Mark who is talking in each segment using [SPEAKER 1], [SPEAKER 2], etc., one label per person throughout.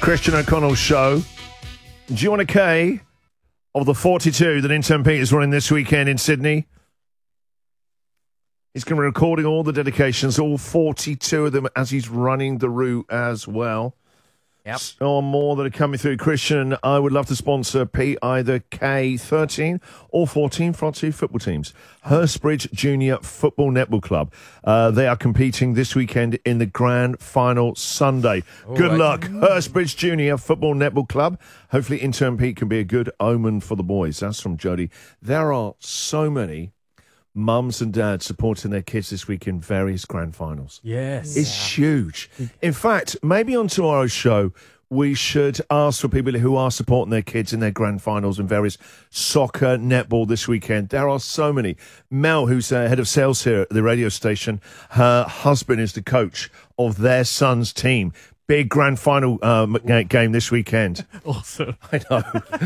[SPEAKER 1] Christian O'Connell Show. Do you want a K of the 42 that Intern Pete is running this weekend in Sydney? He's going to be recording all the dedications, all 42 of them, as he's running the route as well.
[SPEAKER 2] Yep.
[SPEAKER 1] So more that are coming through. Christian, I would love to sponsor Pete, either K13 or 14 for our two football teams. Hurstbridge Junior Football Netball Club. They are competing this weekend in the grand final Sunday. Good luck, Hurstbridge Junior Football Netball Club. Hopefully Intern Pete can be a good omen for the boys. That's from Jody. There are so many mums and dads supporting their kids this week in various grand finals.
[SPEAKER 2] Yes.
[SPEAKER 1] It's huge. In fact, maybe on tomorrow's show, we should ask for people who are supporting their kids in their grand finals and various soccer, netball this weekend. There are so many. Mel, who's head of sales here at the radio station, her husband is the coach of their son's team. Big grand final game this weekend.
[SPEAKER 2] Awesome.
[SPEAKER 1] I know.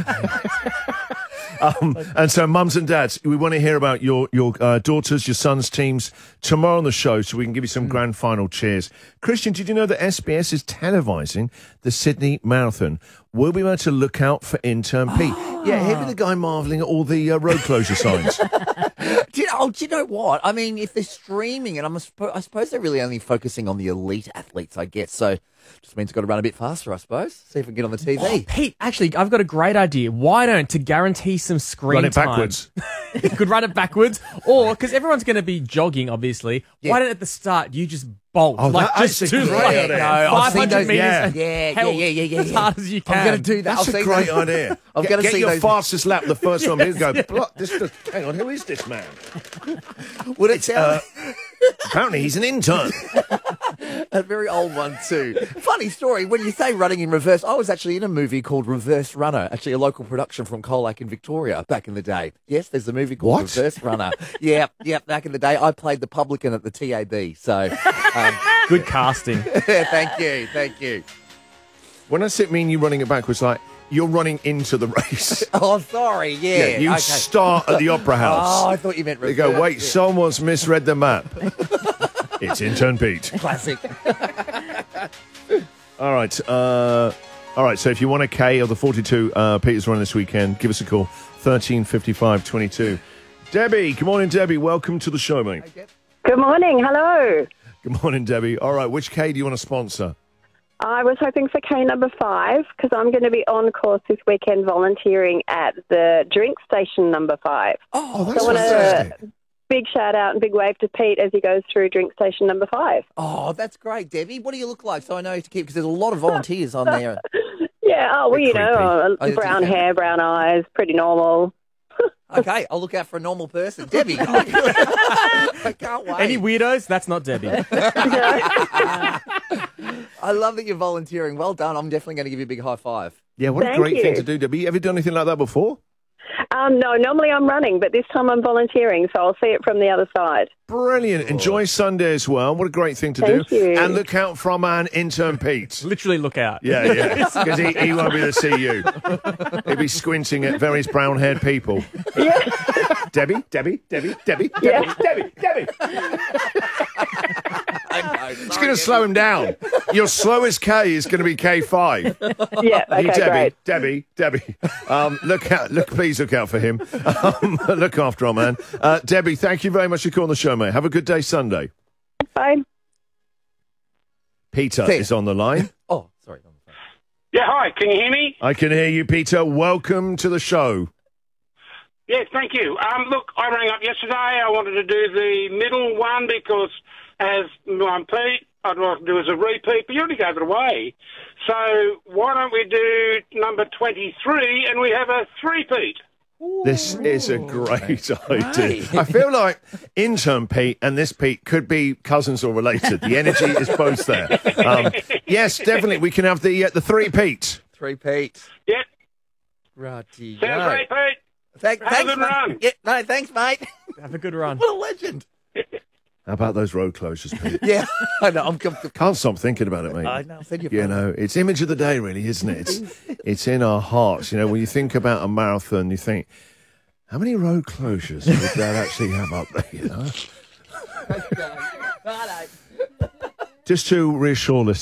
[SPEAKER 1] And so, mums and dads, we want to hear about your daughters, your sons' teams tomorrow on the show so we can give you some grand final cheers. Christian, did you know that SBS is televising the Sydney Marathon? We'll be able to look out for Intern Pete. Yeah, he'll be the guy marvelling at all the road closure signs.
[SPEAKER 3] Do you know what? I mean, if they're streaming, and I suppose they're really only focusing on the elite athletes, I guess. So just means I've got to run a bit faster, I suppose. See if we can get on the TV.
[SPEAKER 2] Oh, Pete, actually, I've got a great idea. Why don't, to guarantee some screen
[SPEAKER 1] Run it
[SPEAKER 2] time...
[SPEAKER 1] backwards.
[SPEAKER 2] You could run it backwards, or, because everyone's going to be jogging, obviously, why don't at the start you just bolt?
[SPEAKER 1] Oh,
[SPEAKER 2] like,
[SPEAKER 1] that's
[SPEAKER 2] just
[SPEAKER 1] a
[SPEAKER 2] do
[SPEAKER 1] great
[SPEAKER 2] like
[SPEAKER 1] idea.
[SPEAKER 3] No, I've seen
[SPEAKER 2] 500
[SPEAKER 3] those-
[SPEAKER 2] metres
[SPEAKER 3] Yeah.
[SPEAKER 2] as hard as you can.
[SPEAKER 3] I'm going to do that.
[SPEAKER 1] That's a great idea.
[SPEAKER 3] I'm going to
[SPEAKER 1] Get
[SPEAKER 3] see
[SPEAKER 1] your
[SPEAKER 3] those.
[SPEAKER 1] fastest lap the first one. He'll go, hang on, who is this man?
[SPEAKER 3] Would it sound
[SPEAKER 1] Apparently he's an intern.
[SPEAKER 3] a very old one too? Funny story. When you say running in reverse, I was actually in a movie called Reverse Runner, actually a local production from Colac in Victoria back in the day. Yes, there's a movie called
[SPEAKER 1] What?
[SPEAKER 3] Reverse Runner. Yeah, back in the day, I played the publican at the TAB. So,
[SPEAKER 2] Good casting.
[SPEAKER 3] thank you.
[SPEAKER 1] When I sit me and you running it backwards, like, you're running into the race.
[SPEAKER 3] Oh, sorry. Yeah,
[SPEAKER 1] You
[SPEAKER 3] okay.
[SPEAKER 1] start at the Opera House.
[SPEAKER 3] Oh, I thought you meant
[SPEAKER 1] They
[SPEAKER 3] reverse.
[SPEAKER 1] go, wait,
[SPEAKER 3] Yeah.
[SPEAKER 1] someone's misread the map. It's Intern Pete.
[SPEAKER 3] Classic.
[SPEAKER 1] All right. So if you want a K of the 42 Peter's running this weekend, give us a call. 1355 22. Debbie. Good morning, Debbie. Welcome to the show, mate.
[SPEAKER 4] Good morning. Hello.
[SPEAKER 1] Good morning, Debbie. All right. Which K do you want to sponsor?
[SPEAKER 4] I was hoping for K number 5 because I'm going to be on course this weekend volunteering at the drink station number 5.
[SPEAKER 1] Oh,
[SPEAKER 4] So
[SPEAKER 1] that's
[SPEAKER 4] I want
[SPEAKER 1] fantastic.
[SPEAKER 4] a big shout out and big wave to Pete as he goes through drink station number 5.
[SPEAKER 3] Oh, that's great, Debbie. What do you look like so I know to keep, because there's a lot of volunteers on there.
[SPEAKER 4] Yeah, oh, well,
[SPEAKER 1] Bit
[SPEAKER 4] you know,
[SPEAKER 3] creepy.
[SPEAKER 4] brown hair, brown eyes, pretty normal.
[SPEAKER 3] Okay, I'll look out for a normal person. Debbie. I can't wait.
[SPEAKER 2] Any weirdos? That's not Debbie.
[SPEAKER 3] I love that you're volunteering. Well done. I'm definitely going to give you a big high five.
[SPEAKER 1] Yeah, what a
[SPEAKER 4] Thank
[SPEAKER 1] great thing
[SPEAKER 4] you.
[SPEAKER 1] to do, Debbie. Ever done anything like that before?
[SPEAKER 4] No, normally I'm running, but this time I'm volunteering, so I'll see it from the other side.
[SPEAKER 1] Brilliant. Enjoy Sunday as well. What a great thing to
[SPEAKER 4] Thank
[SPEAKER 1] do.
[SPEAKER 4] you.
[SPEAKER 1] And look out for our man, Intern Pete.
[SPEAKER 2] Literally look out.
[SPEAKER 1] Yeah. Because he won't be able to see you. He'll be squinting at various brown-haired people.
[SPEAKER 4] Yeah.
[SPEAKER 1] Debbie.
[SPEAKER 4] Yeah.
[SPEAKER 1] It's going to slow him down. Your slowest K is going to be K5.
[SPEAKER 4] Yeah,
[SPEAKER 1] You,
[SPEAKER 4] okay, great.
[SPEAKER 1] Debbie. Please look out for him. Look after our man. Debbie, thank you very much for calling the show, mate. Have a good day Sunday.
[SPEAKER 4] Bye.
[SPEAKER 1] Peter
[SPEAKER 3] See ya.
[SPEAKER 1] is on the line.
[SPEAKER 3] Oh, sorry.
[SPEAKER 5] Yeah, hi. Can you hear me?
[SPEAKER 1] I can hear you, Peter. Welcome to the show.
[SPEAKER 5] Yes, thank you. Look, I rang up yesterday. I wanted to do the middle one because as I'm Pete, I'd like to do as a repeat, but you already gave it away. So why don't we do number 23 and we have a three-peat?
[SPEAKER 1] This is a great idea. I feel like Intern Pete and this Pete could be cousins or related. The energy is both there. Yes, definitely. We can have the three Pete.
[SPEAKER 3] Three Pete.
[SPEAKER 5] Yep.
[SPEAKER 3] Righty.
[SPEAKER 5] Sounds great, Pete.
[SPEAKER 3] Thanks,
[SPEAKER 5] Have a good
[SPEAKER 3] mate.
[SPEAKER 5] run.
[SPEAKER 3] Yeah, no, thanks, mate.
[SPEAKER 2] Have a good run.
[SPEAKER 3] What a legend.
[SPEAKER 1] How about those road closures, Pete?
[SPEAKER 3] Yeah, I know.
[SPEAKER 1] Can't stop thinking about it, mate.
[SPEAKER 3] I know. Said
[SPEAKER 1] You know, it's image of the day, really, isn't it? It's in our hearts. You know, when you think about a marathon, you think, how many road closures would that actually have up there, you know? Just to reassure listeners,